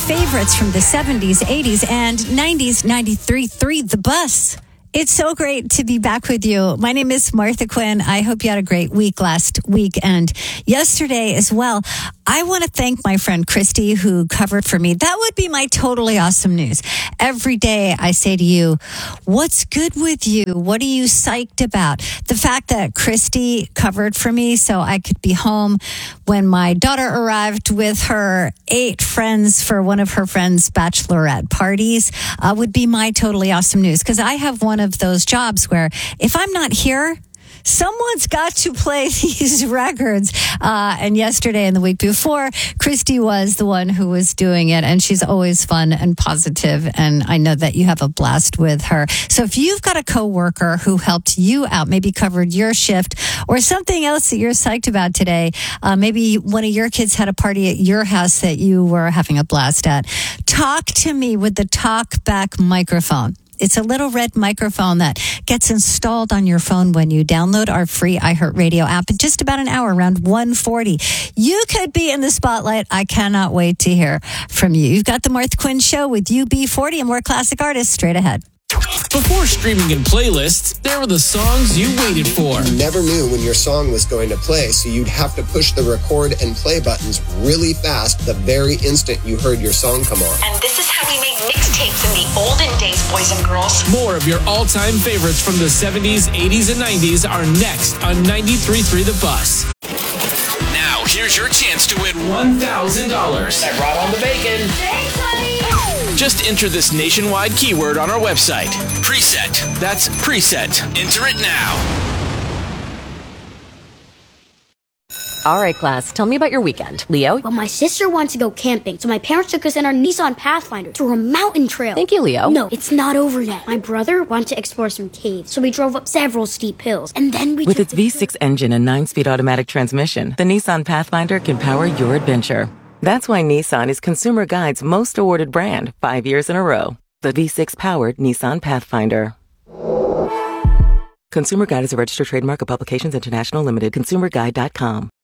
favorites from the 70s, 80s, and 90s, 93.3 The Bus. It's so great to be back with you. My name is Martha Quinn. I hope you had a great week last week and yesterday as well. I want to thank my friend Christy who covered for me. That would be my totally awesome news. Every day I say to you, what's good with you? What are you psyched about? The fact that Christy covered for me so I could be home when my daughter arrived with her 8 friends for one of her friends' bachelorette parties would be my totally awesome news, because I have one of those jobs where if I'm not here, someone's got to play these records. And yesterday and the week before, Christy was the one who was doing it. And she's always fun and positive. And I know that you have a blast with her. So if you've got a coworker who helped you out, maybe covered your shift or something else that you're psyched about today, maybe one of your kids had a party at your house that you were having a blast at, talk to me with the TalkBack microphone. It's a little red microphone that gets installed on your phone when you download our free iHeartRadio app in just about an hour, around 1:40. You could be in the spotlight. I cannot wait to hear from you. You've got the Martha Quinn Show with UB40 and more classic artists straight ahead. Before streaming and playlists, there were the songs you waited for. You never knew when your song was going to play, so you'd have to push the record and play buttons really fast the very instant you heard your song come on. And this is how we made mixtapes in the olden days, boys and girls. More of your all-time favorites from the 70s, 80s, and 90s are next on 93.3 The Bus. Now, here's your chance to win $1,000. I brought on the bacon. Thanks, honey. Just enter this nationwide keyword on our website. Preset. That's preset. Enter it now. All right, class, tell me about your weekend. Leo? Well, my sister wants to go camping, so my parents took us in our Nissan Pathfinder through a mountain trail. Thank you, Leo. No, it's not over yet. My brother wanted to explore some caves, so we drove up several steep hills, and then we With its V6 engine and 9-speed automatic transmission, the Nissan Pathfinder can power your adventure. That's why Nissan is Consumer Guide's most awarded brand 5 years in a row. The V6-powered Nissan Pathfinder. Consumer Guide is a registered trademark of Publications International Limited. ConsumerGuide.com.